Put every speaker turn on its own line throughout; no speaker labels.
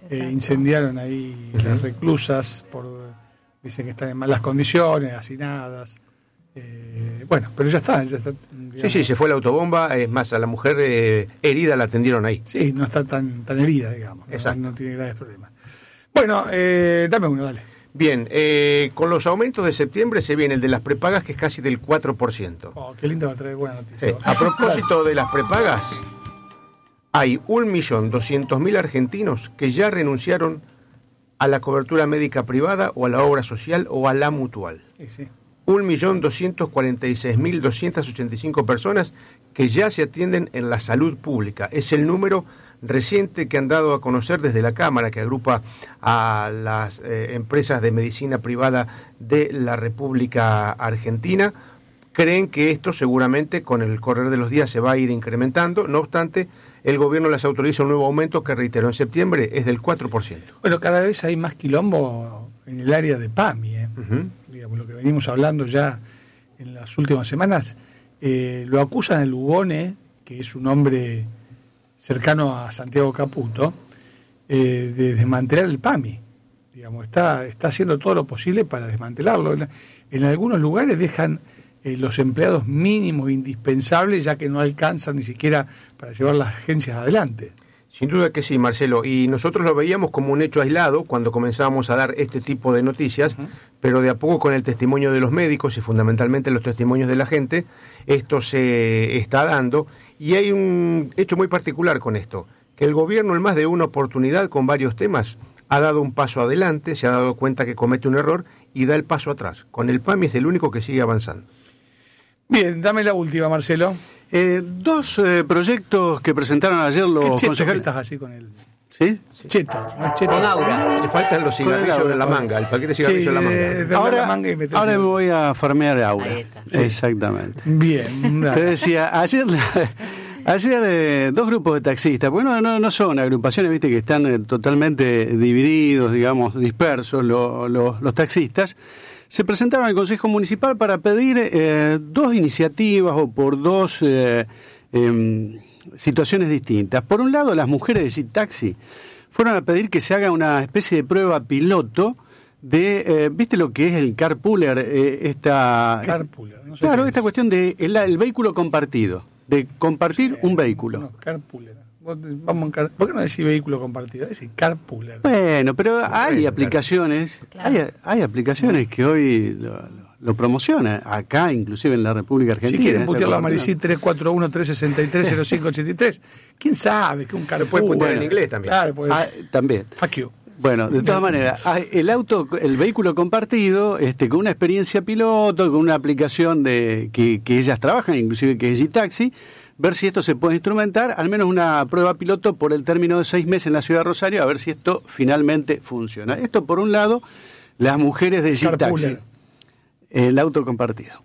incendiaron ahí las reclusas, dicen que están en malas condiciones, hacinadas. Bueno, pero ya está. Digamos.
Sí, se fue la autobomba, es más, a la mujer herida la atendieron ahí.
Sí, no está tan herida, digamos.
Exacto.
No tiene graves problemas. Bueno, dame uno, dale.
Bien, con los aumentos de septiembre se viene el de las prepagas, que es casi del 4%.
Oh, qué lindo va a traer buena noticia.
A propósito de las prepagas, hay 1.200.000 argentinos que ya renunciaron a la cobertura médica privada o a la obra social o a la mutual.
Sí.
1.246.285 personas que ya se atienden en la salud pública. Es el número reciente que han dado a conocer desde la Cámara, que agrupa a las empresas de medicina privada de la República Argentina. Creen que esto seguramente con el correr de los días se va a ir incrementando. No obstante, el gobierno les autoriza un nuevo aumento que, reitero, en septiembre es del 4%.
Bueno, cada vez hay más quilombo en el área de PAMI. Digamos, lo que venimos hablando ya en las últimas semanas. Lo acusan a Lugone, que es un hombre cercano a Santiago Caputo, de desmantelar el PAMI. Digamos, está haciendo todo lo posible para desmantelarlo. En algunos lugares dejan los empleados mínimos indispensables, ya que no alcanzan ni siquiera para llevar las agencias adelante.
Sin duda que sí, Marcelo, y nosotros lo veíamos como un hecho aislado cuando comenzábamos a dar este tipo de noticias, pero de a poco con el testimonio de los médicos y fundamentalmente los testimonios de la gente, esto se está dando, y hay un hecho muy particular con esto, que el gobierno en más de una oportunidad con varios temas ha dado un paso adelante, se ha dado cuenta que comete un error y da el paso atrás. Con el PAMI es el único que sigue avanzando.
Bien, dame la última, Marcelo.
Dos proyectos que presentaron ayer los
concejales.
concejales.
Estás así con el...
¿Sí?
Cheto, no es cheto.
Con Aura. Le faltan los cigarrillos en la manga, el paquete de cigarrillos en la manga.
Ahora me voy a farmear Aura.
Sí.
Exactamente.
Bien.
Te decía, ayer dos grupos de taxistas, porque no son agrupaciones, viste, que están totalmente divididos, digamos, dispersos los taxistas. Se presentaron al Consejo Municipal para pedir dos iniciativas o por dos situaciones distintas. Por un lado, las mujeres de G-Taxi fueron a pedir que se haga una especie de prueba piloto de, ¿viste lo que es el carpooler?
Carpooler.
No sé, claro, esta cuestión de el vehículo compartido, de compartir un vehículo.
No, carpooler. ¿Por qué no decís vehículo compartido? Decís carpooler.
Bueno, pero hay aplicaciones, claro. hay aplicaciones que hoy lo promocionan, acá inclusive en la República Argentina.
Si quieren putearlo a Maricí, 341-363-0583. ¿Quién sabe que un carpooler?
Puede putear en inglés también.
Claro,
también.
Fuck you.
Bueno, de todas maneras, el vehículo compartido, con una experiencia piloto, con una aplicación que ellas trabajan, inclusive que es G-Taxi, ver si esto se puede instrumentar, al menos una prueba piloto por el término de 6 meses en la ciudad de Rosario, a ver si esto finalmente funciona. Esto por un lado, las mujeres de G-Taxi, el auto compartido.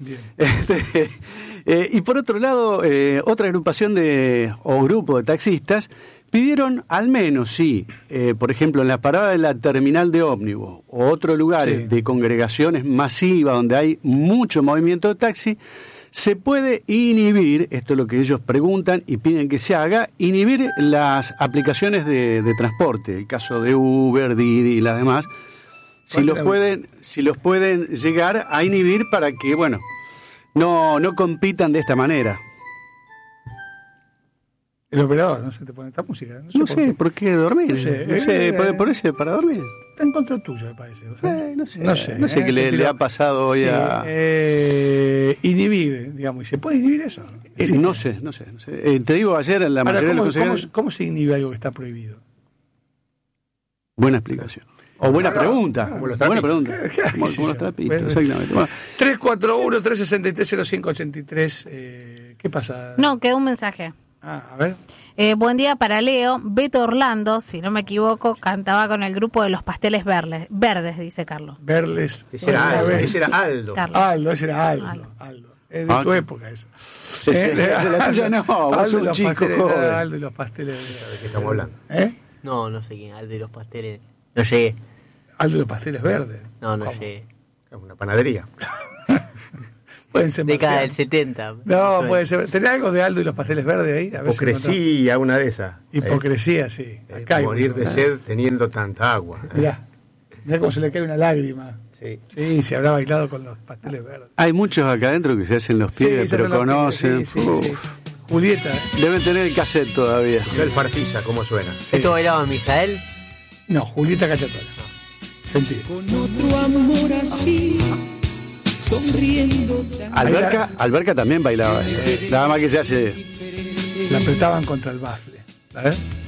Y por otro lado, otra agrupación o grupo de taxistas pidieron al menos, por ejemplo, en la parada de la terminal de ómnibus o otros lugares de congregaciones masivas donde hay mucho movimiento de taxi, se puede inhibir, esto es lo que ellos preguntan y piden que se haga, inhibir las aplicaciones de transporte, el caso de Uber, Didi y las demás, si los pueden llegar a inhibir para que, no compitan de esta manera.
El operador, no sé, te pone esta música.
No sé por qué dormir.
No sé,
por eso, para dormir.
Está en contra tuyo, me parece. O sea,
no sé qué le ha pasado hoy a...
Inhibir, digamos. ¿Y se puede inhibir eso?
No sé. Te digo, ayer en la mayoría de los consejeros...
¿Cómo se inhibe algo que está prohibido?
Buena explicación. O buena pregunta. Buena pregunta. Como los trapitos, exactamente. Bueno.
341-363-0583. ¿Qué pasa?
No, quedó un mensaje.
A ver.
Buen día para Leo. Beto Orlando, si no me equivoco, cantaba con el grupo de los Pasteles Verdes, dice Carlos.
Verdes.
Ese era Aldo.
Ese era Aldo. Es de tu época eso.
La tuya no, vos sos un chico joven.
Aldo y los Pasteles.
¿De qué estamos hablando?
No sé quién. Aldo y los Pasteles. No llegué.
Aldo y los Pasteles Verdes.
No llegué.
Es una panadería.
Pueden ser
década del
marcianos.
70.
No, puede ser. ¿Tenés algo de Aldo y los pasteles verdes ahí? A ver si
Hipocresía, una de esas.
Hipocresía, sí. Acá hay
Morir
uno,
de
¿eh?
sed teniendo tanta agua.
Mirá cómo se le cae una lágrima.
Sí.
Sí, se habrá bailado con los pasteles verdes.
Hay muchos acá adentro que se hacen los
Sí,
pies,
se
pero
hacen los
conocen.
pibes, sí, sí, sí. Julieta,
Deben tener el cassette todavía.
Yo el farfisa, ¿cómo suena?
sí.
¿Esto bailaba Mijael?
No, Julieta Cachatola. Sentí.
Con otro amor así, sonriendo tan
Alberca también bailaba. Nada más que se hace.
La apretaban contra el bafle. A ver.